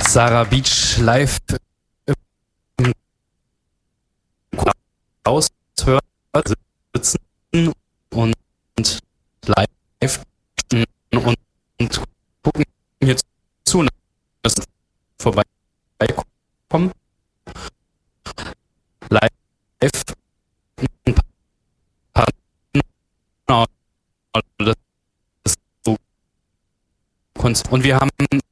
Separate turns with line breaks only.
Sarah Beach live im Haus hört, sitzen und live und gucken hier zu, dass vorbeikommen. Live ein paar das ist so und wir haben